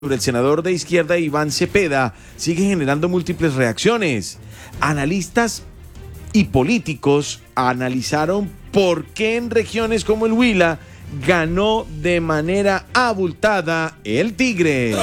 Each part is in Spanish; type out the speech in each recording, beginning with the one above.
Sobre el senador de izquierda Iván Cepeda sigue generando múltiples reacciones. Analistas y políticos analizaron por qué en regiones como el Huila ganó de manera abultada el Tigre.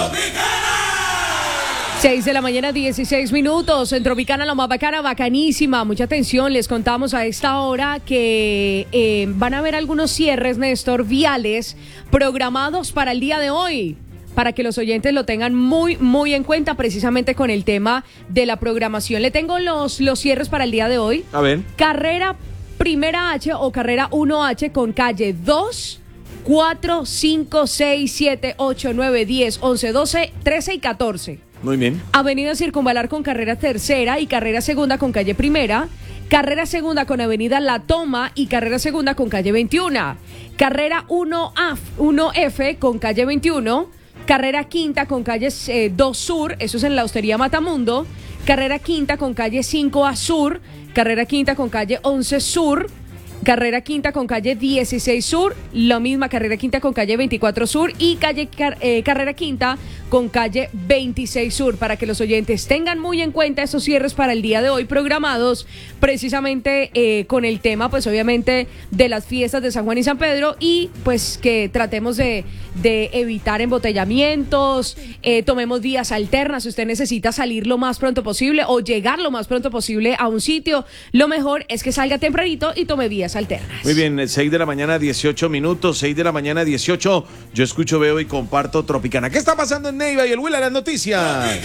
6 de la mañana, 16 minutos. En Tropicana, la más bacana, bacanísima. Mucha atención, les contamos a esta hora que van a haber algunos cierres, Néstor, viales programados para el día de hoy, para que los oyentes lo tengan muy en cuenta, precisamente con el tema de la programación. Le tengo los cierres para el día de hoy. A ver. Carrera Primera H o Carrera 1H con calle 2, 4, 5, 6, 7, 8, 9, 10, 11, 12, 13 y 14. Muy bien. Avenida Circunvalar con carrera tercera y carrera segunda con calle primera. Carrera segunda con avenida La Toma y carrera segunda con calle 21. Carrera 1F con calle 21. Carrera quinta con calle 2 Sur, eso es en la Hostería Matamundo. Carrera quinta con calle 5A Sur. Carrera quinta con calle 11 Sur. Carrera quinta con calle 16 Sur, la misma carrera quinta con calle 24 Sur y carrera quinta con calle 26 Sur, para que los oyentes tengan muy en cuenta esos cierres para el día de hoy programados precisamente con el tema, pues obviamente, de las fiestas de San Juan y San Pedro, y pues que tratemos de evitar embotellamientos, tomemos vías alternas. Si usted necesita salir lo más pronto posible o llegar lo más pronto posible a un sitio, lo mejor es que salga tempranito y tome vías alternas. Muy bien, 6 de la mañana, 18 minutos, 6 de la mañana, 18. Yo escucho, veo y comparto Tropicana. ¿Qué está pasando en Neiva y el Huila? Las noticias.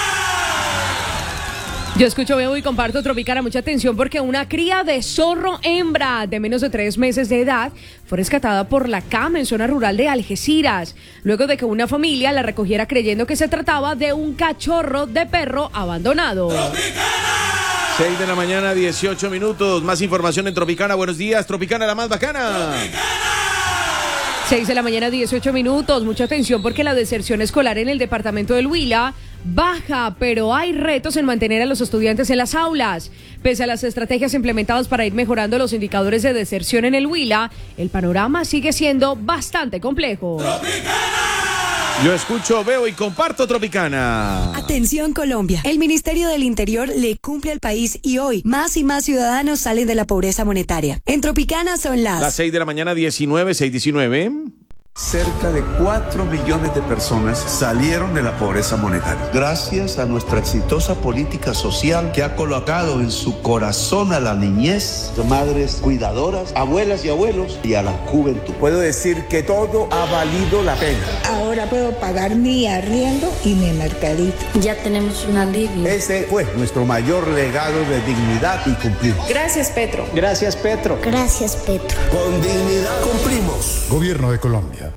Yo escucho, veo y comparto Tropicana. Mucha atención, porque una cría de zorro hembra de menos de 3 meses de edad fue rescatada por la CAM en zona rural de Algeciras, luego de que una familia la recogiera creyendo que se trataba de un cachorro de perro abandonado. ¡Tropicana! 6 de la mañana, 18 minutos. Más información en Tropicana. Buenos días, Tropicana, la más bacana. ¡Tropicana! 6 de la mañana, 18 minutos. Mucha atención, porque la deserción escolar en el departamento del Huila baja, pero hay retos en mantener a los estudiantes en las aulas. Pese a las estrategias implementadas para ir mejorando los indicadores de deserción en el Huila, el panorama sigue siendo bastante complejo. ¡Tropicana! Yo escucho, veo y comparto Tropicana. Atención, Colombia. El Ministerio del Interior le cumple al país y hoy más y más ciudadanos salen de la pobreza monetaria. En Tropicana son las 6 de la mañana, 19, 6:19. Cerca de 4 millones de personas salieron de la pobreza monetaria. Gracias a nuestra exitosa política social que ha colocado en su corazón a la niñez, madres cuidadoras, abuelas y abuelos, y a la juventud. Puedo decir que todo ha valido la pena. Ahora puedo pagar mi arriendo y mi mercadito. Ya tenemos un alivio. Ese fue nuestro mayor legado de dignidad y cumplir. Gracias, Petro. Gracias, Petro. Gracias, Petro. Con dignidad cumplimos. Gobierno de Colombia.